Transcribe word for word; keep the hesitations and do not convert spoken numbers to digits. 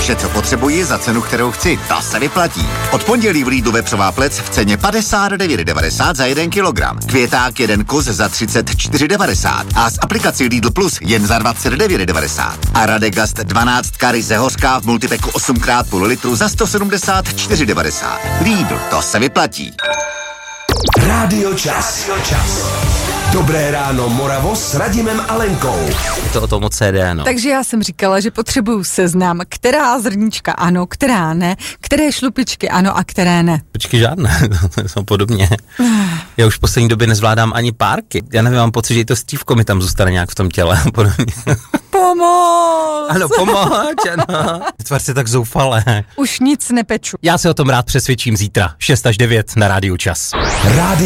Vše, co potřebuji za cenu, kterou chci. To se vyplatí. Od pondělí v Lidlu vepřová plec v ceně padesát devět devadesát za jeden kilogram. Květák jeden kus za třicet čtyři devadesát a s aplikací Lidl Plus jen za dvacet devět devadesát. A Radegast dvanáct ryze hořká v multipeku osm krát půl litru za sto sedmdesát čtyři devadesát. Lidl, to se vyplatí. Rádio Čas. Dobré ráno Moravo s Radimem a Lenkou. Je to o tom od C D, no. Takže já jsem říkala, že potřebuju seznam, která zrníčka ano, která ne, které šlupičky ano a které ne. Počkej, žádné, to jsou podobně. Já už v poslední době nezvládám ani párky. Já nevím, mám pocit, že i to stívko mi tam zůstane nějak v tom těle. Pomoc! Ano, pomoc, ano. Tvar se tak zoufale. Už nic nepeču. Já se o tom rád přesvědčím zítra, šest až devět na Rádiu Čas. Rádio